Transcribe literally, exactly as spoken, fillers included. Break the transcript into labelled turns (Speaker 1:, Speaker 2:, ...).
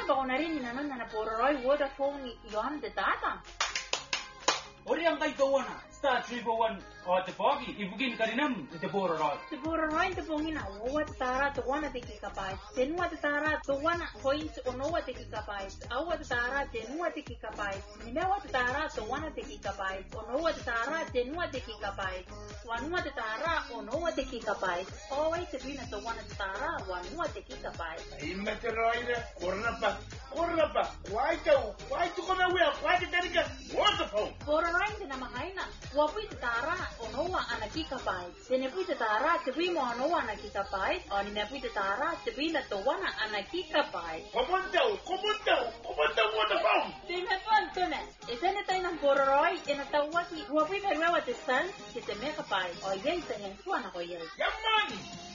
Speaker 1: ba ko na rin inanon na naporoy Vodafone yon the data.
Speaker 2: Ori ang kay gawa na, star three oh one o te pogi, ibugin ka rin nam, te boro roy.
Speaker 1: Te boro roy, te pongina, uwa te tara, te wana te kikapay. Te nuwa te tara, te wana points o nowa te kikapay. Awa te tara, te nuwa te kikapay. Nimewa te tara, te wana te kikapay. O nowa te tara, te nuwa te kikapay. Wanua te tara, o nowa te kikapay. Oi te pina te wana te tara, wanua te kikapay.
Speaker 3: Ima te roy na, korna pa, korna pa. Kwai tau, kwai tu kona wea, kwai te tarika, Vodafone.
Speaker 1: Boro roy te namakaina, wapui te tara, o noa ana kikapay. Te ne pui te tara, te pui mo anoa ana kikapay. O ni me pui te tara, te pui na to wana ana kikapay.
Speaker 3: Komandau, komandau, komandau Vodafone.
Speaker 1: Te me tuan tune. E tene tai ng bororoy, e na tawaki. Wapui me rewa te san, ke te me kapay. O yei te nyan tuan ako yei.
Speaker 3: Yaman!